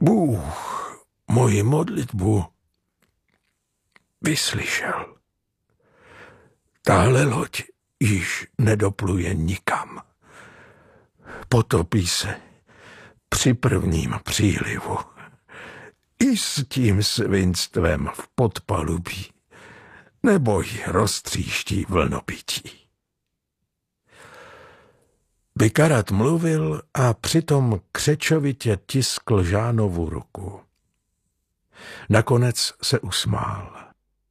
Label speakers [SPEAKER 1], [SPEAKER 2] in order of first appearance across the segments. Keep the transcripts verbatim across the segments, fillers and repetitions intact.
[SPEAKER 1] Bůh moji modlitbu vyslyšel. Tahle loď již nedopluje nikam. Potopí se při prvním přílivu. I s tím svinstvem v podpalubí, nebo ji roztříští vlnopití. Bikarat mluvil a přitom křečovitě tiskl Žánovu ruku. Nakonec se usmál.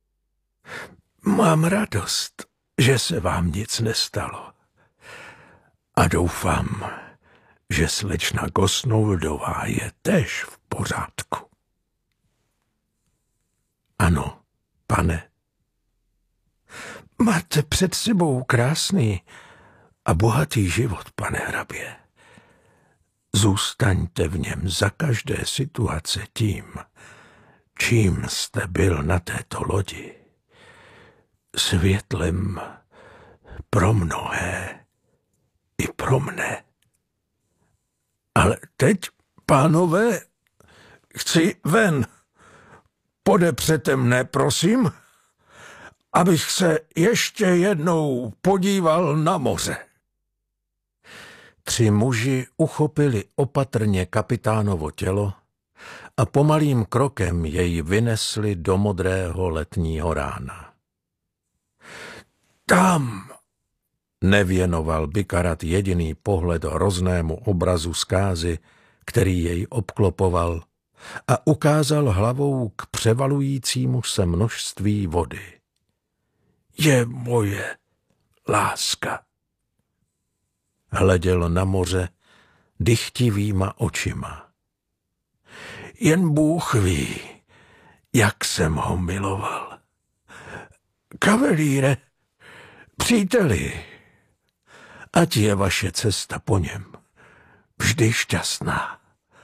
[SPEAKER 1] Mám radost, že se vám nic nestalo. A doufám, že slečna Gosnoldová je též v pořádku. Ano, pane. Máte před sebou krásný a bohatý život, pane hrabě. Zůstaňte v něm za každé situace tím, čím jste byl na této lodi. Světlem pro mnohé i pro mne. Ale teď, pánové, chci ven. Podepřete mne, prosím, abych se ještě jednou podíval na moře. Tři muži uchopili opatrně kapitánovo tělo a pomalým krokem jej vynesli do modrého letního rána. Tam nevěnoval Bikarat jediný pohled hroznému obrazu zkázy, který jej obklopoval, a ukázal hlavou k převalujícímu se množství vody. Je moje láska. Hleděl na moře dychtivýma očima. Jen Bůh ví, jak jsem ho miloval. Kavalíre, příteli, ať je vaše cesta po něm vždy šťastná.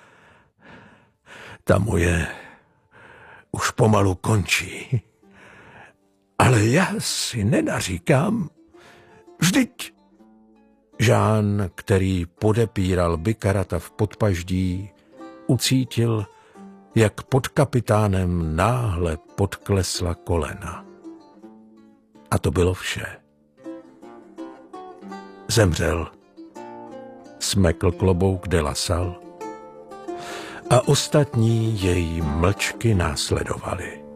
[SPEAKER 1] Ta moje už pomalu končí, ale já si nenaříkám. Vždyť Žán, který podepíral Bikarata v podpaždí, ucítil, jak pod kapitánem náhle podklesla kolena. A to bylo vše. Zemřel, smekl klobouk de la Salle a ostatní jej mlčky následovali.